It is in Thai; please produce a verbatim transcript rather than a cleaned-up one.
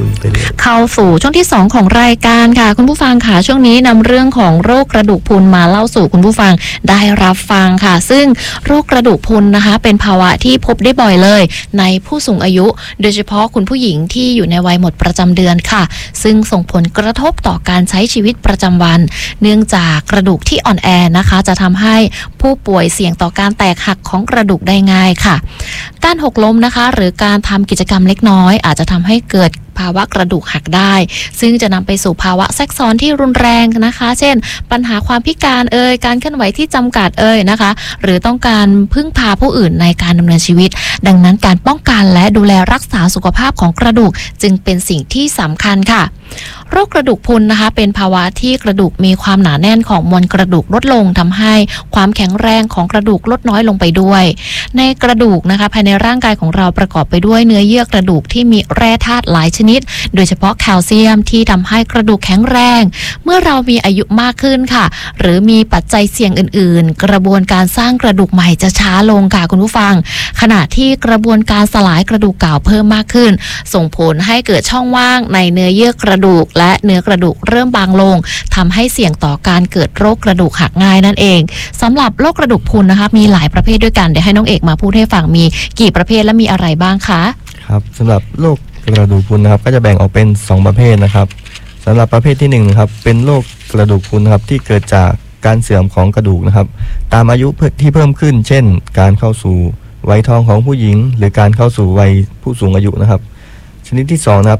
คุยไปเลยเข้าสู่ช่วงที่สองของรายการค่ะคุณผู้ฟังค่ะช่วงนี้นำเรื่องของโรคกระดูกพรุนมาเล่าสู่คุณผู้ฟังได้รับฟังค่ะซึ่งโรคกระดูกพรุนนะคะเป็นภาวะที่พบได้บ่อยเลยในผู้สูงอายุโดยเฉพาะคุณผู้หญิงที่อยู่ในวัยหมดประจำเดือนค่ะซึ่งส่งผลกระทบต่อการใช้ชีวิตประจำวันเนื่องจากกระดูกที่อ่อนแอนะคะจะทำให้ผู้ป่วยเสี่ยงต่อการแตกหักของกระดูกได้ง่ายค่ะการหกล้มนะคะหรือการทำกิจกรรมเล็กน้อยอาจจะทำให้เกิดภาวะกระดูกหักได้ซึ่งจะนำไปสู่ภาวะแทรกซ้อนที่รุนแรงนะคะเช่นปัญหาความพิการเอ่ยการเคลื่อนไหวที่จำกัดเอ่ยนะคะหรือต้องการพึ่งพาผู้อื่นในการดำเนินชีวิตดังนั้นการป้องกันและดูแลรักษาสุขภาพของกระดูกจึงเป็นสิ่งที่สำคัญค่ะโรคกระดูกพรุนนะคะเป็นภาวะที่กระดูกมีความหนาแน่นของมวลกระดูกลดลงทำให้ความแข็งแรงของกระดูกลดน้อยลงไปด้วยในกระดูกนะคะภายในร่างกายของเราประกอบไปด้วยเนื้อเยื่อกระดูกที่มีแร่ธาตุหลายชนิดโดยเฉพาะแคลเซียมที่ทำให้กระดูกแข็งแรงเมื่อเรามีอายุมากขึ้นค่ะหรือมีปัจจัยเสี่ยงอื่นๆกระบวนการสร้างกระดูกใหม่จะช้าลงค่ะคุณผู้ฟังขณะที่กระบวนการสลายกระดูกเก่าเพิ่มมากขึ้นส่งผลให้เกิดช่องว่างในเนื้อเยื่อกระดูกและเนื้อกระดูกเริ่มบางลงทำให้เสี่ยงต่อการเกิดโรคกระดูกหักง่ายนั่นเองสำหรับโรคกระดูกพรุนนะคะมีหลายประเภทด้วยกันเดี๋ยวให้น้องเอกมาพูดให้ฟังมีกี่ประเภทและมีอะไรบ้างคะครับสำหรับโรคกระดูกพรุนนะครับก็จะแบ่งออกเป็นสองประเภทนะครับสำหรับประเภทที่หนึ่งนะครับเป็นโรคกระดูกพรุนนะครับที่เกิดจากการเสื่อมของกระดูกนะครับตามอายุที่เพิ่มขึ้นเช่นการเข้าสู่วัยทองของผู้หญิงหรือการเข้าสู่วัยผู้สูงอายุนะครับชนิดที่สองนะครับ